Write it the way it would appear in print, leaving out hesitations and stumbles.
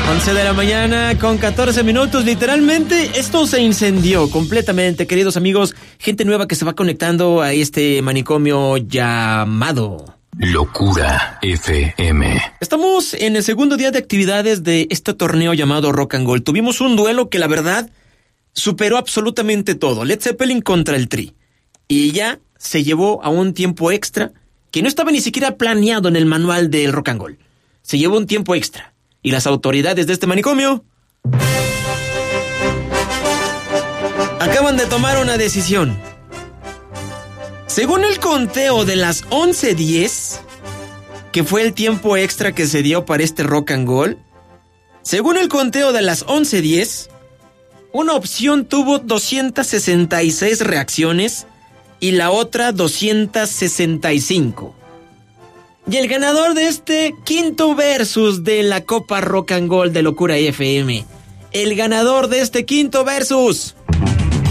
11 de la mañana con 14 minutos. Literalmente esto se incendió completamente, queridos amigos. Gente nueva que se va conectando a este manicomio llamado Locura FM. Estamos en el segundo día de actividades de este torneo llamado Rock and Gold. Tuvimos un duelo que la verdad superó absolutamente todo. Led Zeppelin contra el Tri. Y ya se llevó a un tiempo extra que no estaba ni siquiera planeado en el manual del Rock and Gold. Se llevó un tiempo extra. Y las autoridades de este manicomio acaban de tomar una decisión. Según el conteo de las 11:10, que fue el tiempo extra que se dio para este Rock and Gold, según el conteo de las 11:10, una opción tuvo 266 reacciones y la otra 265. Y el ganador de este quinto versus de la Copa Rock and Gold de Locura FM, el ganador de este quinto versus